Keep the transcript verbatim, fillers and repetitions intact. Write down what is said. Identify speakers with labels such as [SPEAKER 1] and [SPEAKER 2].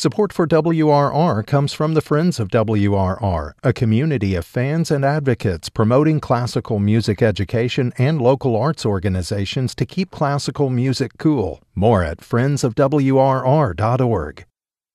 [SPEAKER 1] Support for W R R comes from the Friends of W R R, a community of fans and advocates promoting classical music education and local arts organizations to keep classical music cool. More at friends of W R R dot org.